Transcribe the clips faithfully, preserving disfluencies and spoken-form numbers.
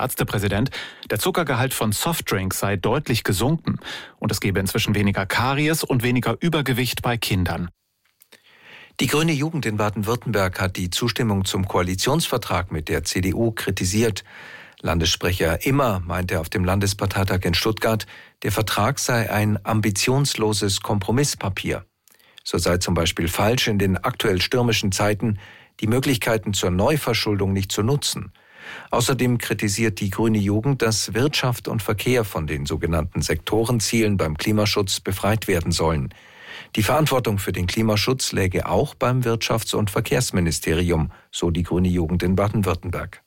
Ärztepräsident, der Zuckergehalt von Softdrinks sei deutlich gesunken und es gebe inzwischen weniger Karies und weniger Übergewicht bei Kindern. Die Grüne Jugend in Baden-Württemberg hat die Zustimmung zum Koalitionsvertrag mit der C D U kritisiert. Landessprecher Immer meinte auf dem Landesparteitag in Stuttgart, der Vertrag sei ein ambitionsloses Kompromisspapier. So sei zum Beispiel falsch, in den aktuell stürmischen Zeiten die Möglichkeiten zur Neuverschuldung nicht zu nutzen. Außerdem kritisiert die Grüne Jugend, dass Wirtschaft und Verkehr von den sogenannten Sektorenzielen beim Klimaschutz befreit werden sollen. Die Verantwortung für den Klimaschutz läge auch beim Wirtschafts- und Verkehrsministerium, so die Grüne Jugend in Baden-Württemberg.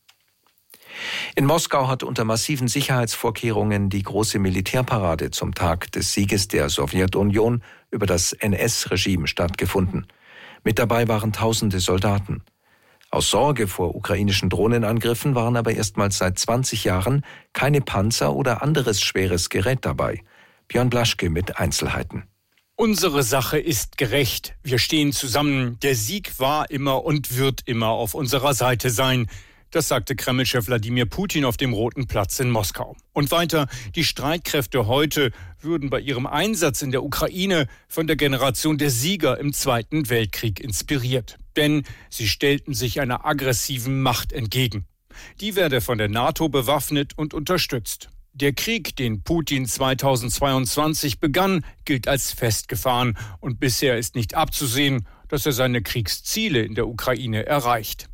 In Moskau hat unter massiven Sicherheitsvorkehrungen die große Militärparade zum Tag des Sieges der Sowjetunion über das N S-Regime stattgefunden. Mit dabei waren tausende Soldaten. Aus Sorge vor ukrainischen Drohnenangriffen waren aber erstmals seit zwanzig Jahren keine Panzer oder anderes schweres Gerät dabei. Björn Blaschke mit Einzelheiten. Unsere Sache ist gerecht. Wir stehen zusammen. Der Sieg war immer und wird immer auf unserer Seite sein. Das sagte Kreml-Chef Wladimir Putin auf dem Roten Platz in Moskau. Und weiter, die Streitkräfte heute würden bei ihrem Einsatz in der Ukraine von der Generation der Sieger im Zweiten Weltkrieg inspiriert. Denn sie stellten sich einer aggressiven Macht entgegen. Die werde von der NATO bewaffnet und unterstützt. Der Krieg, den Putin zweitausendzweiundzwanzig begann, gilt als festgefahren. Und bisher ist nicht abzusehen, dass er seine Kriegsziele in der Ukraine erreicht.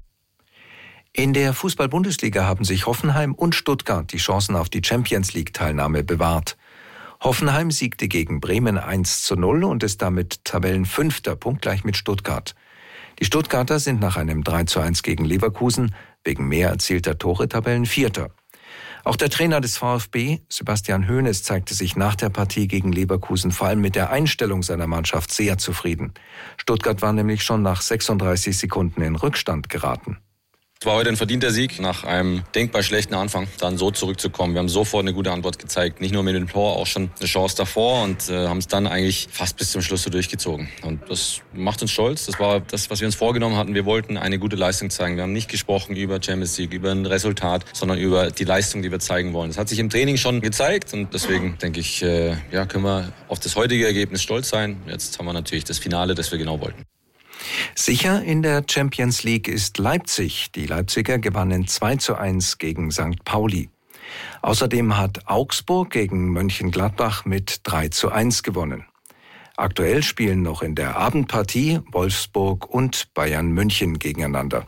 In der Fußball-Bundesliga haben sich Hoffenheim und Stuttgart die Chancen auf die Champions-League-Teilnahme bewahrt. Hoffenheim siegte gegen Bremen eins zu null und ist damit Tabellenfünfter, punktgleich mit Stuttgart. Die Stuttgarter sind nach einem drei zu eins gegen Leverkusen wegen mehr erzielter Tore Tabellenvierter. Auch der Trainer des VfB, Sebastian Hoeneß, zeigte sich nach der Partie gegen Leverkusen vor allem mit der Einstellung seiner Mannschaft sehr zufrieden. Stuttgart war nämlich schon nach sechsunddreißig Sekunden in Rückstand geraten. Es war heute ein verdienter Sieg, nach einem denkbar schlechten Anfang dann so zurückzukommen. Wir haben sofort eine gute Antwort gezeigt, nicht nur mit dem Tor, auch schon eine Chance davor und äh, haben es dann eigentlich fast bis zum Schluss so durchgezogen. Und das macht uns stolz, das war das, was wir uns vorgenommen hatten. Wir wollten eine gute Leistung zeigen. Wir haben nicht gesprochen über Champions League, über ein Resultat, sondern über die Leistung, die wir zeigen wollen. Das hat sich im Training schon gezeigt und deswegen denke ich, äh, ja, können wir auf das heutige Ergebnis stolz sein. Jetzt haben wir natürlich das Finale, das wir genau wollten. Sicher in der Champions League ist Leipzig. Die Leipziger gewannen zwei zu eins gegen Sankt Pauli. Außerdem hat Augsburg gegen Mönchengladbach mit drei zu eins gewonnen. Aktuell spielen noch in der Abendpartie Wolfsburg und Bayern München gegeneinander.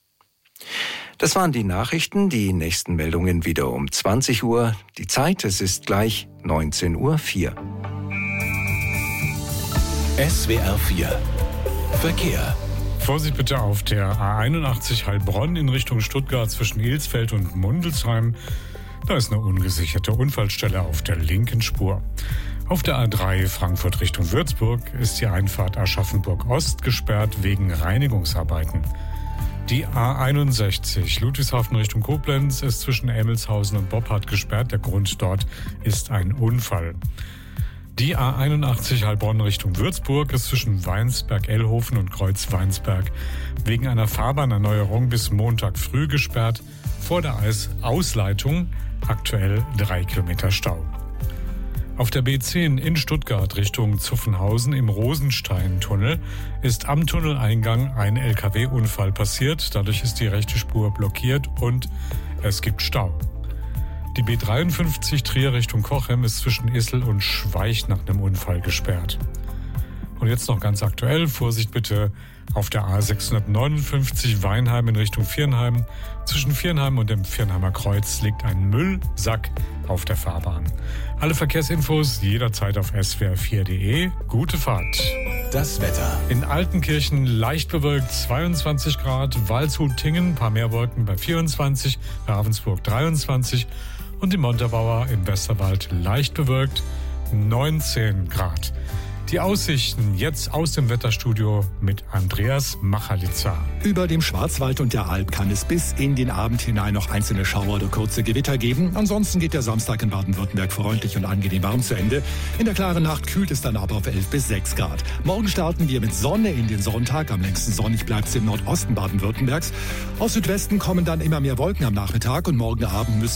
Das waren die Nachrichten. Die nächsten Meldungen wieder um zwanzig Uhr. Die Zeit, es ist gleich neunzehn Uhr vier. S W R vier Verkehr. Vorsicht bitte auf der A einundachtzig Heilbronn in Richtung Stuttgart zwischen Ilsfeld und Mundelsheim. Da ist eine ungesicherte Unfallstelle auf der linken Spur. Auf der A drei Frankfurt Richtung Würzburg ist die Einfahrt Aschaffenburg-Ost gesperrt wegen Reinigungsarbeiten. Die A einundsechzig Ludwigshafen Richtung Koblenz ist zwischen Emmelshausen und Boppard gesperrt. Der Grund dort ist ein Unfall. Die A einundachtzig Heilbronn Richtung Würzburg ist zwischen Weinsberg-Ellhofen und Kreuz-Weinsberg wegen einer Fahrbahnerneuerung bis Montag früh gesperrt. Vor der Ausleitung aktuell drei Kilometer Stau. Auf der B zehn in Stuttgart Richtung Zuffenhausen im Rosenstein-Tunnel ist am Tunneleingang ein L K W-Unfall passiert. Dadurch ist die rechte Spur blockiert und es gibt Stau. Die B dreiundfünfzig Trier Richtung Cochem ist zwischen Issel und Schweich nach einem Unfall gesperrt. Und jetzt noch ganz aktuell, Vorsicht bitte auf der A sechshundertneunundfünfzig Weinheim in Richtung Viernheim. Zwischen Viernheim und dem Viernheimer Kreuz liegt ein Müllsack auf der Fahrbahn. Alle Verkehrsinfos jederzeit auf s w r vier punkt d e. Gute Fahrt. Das Wetter. In Altenkirchen leicht bewölkt zweiundzwanzig Grad, Waldshut-Tingen ein paar mehr Wolken bei vierundzwanzig, Ravensburg dreiundzwanzig und im Montabaur im Westerwald leicht bewölkt neunzehn Grad. Die Aussichten jetzt aus dem Wetterstudio mit Andreas Machalitza. Über dem Schwarzwald und der Alb kann es bis in den Abend hinein noch einzelne Schauer oder kurze Gewitter geben. Ansonsten geht der Samstag in Baden-Württemberg freundlich und angenehm warm zu Ende. In der klaren Nacht kühlt es dann aber auf elf bis sechs Grad. Morgen starten wir mit Sonne in den Sonntag. Am längsten sonnig bleibt es im Nordosten Baden-Württembergs. Aus Südwesten kommen dann immer mehr Wolken am Nachmittag und morgen Abend müssen